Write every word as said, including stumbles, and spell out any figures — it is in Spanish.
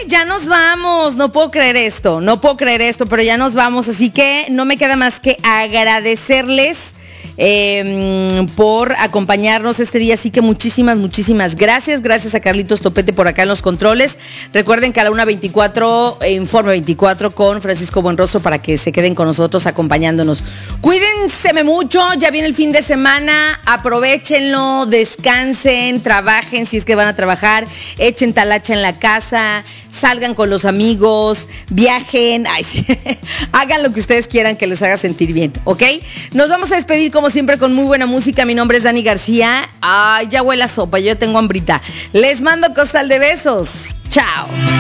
ya nos vamos. No puedo creer esto, no puedo creer esto, pero ya nos vamos. Así que no me queda más que agradecerles Eh, por acompañarnos este día, así que muchísimas, muchísimas gracias, gracias a Carlitos Topete por acá en los controles. Recuerden que a la una veinticuatro, eh, Informe veinticuatro con Francisco Buenrostro para que se queden con nosotros acompañándonos. Cuídense mucho, ya viene el fin de semana, aprovechenlo, descansen, trabajen si es que van a trabajar, echen talacha en la casa, salgan con los amigos, viajen, ay, sí, hagan lo que ustedes quieran que les haga sentir bien, ¿ok? Nos vamos a despedir como siempre con muy buena música. Mi nombre es Dani García. Ay, ya huele a sopa, yo tengo hambrita. Les mando costal de besos. Chao.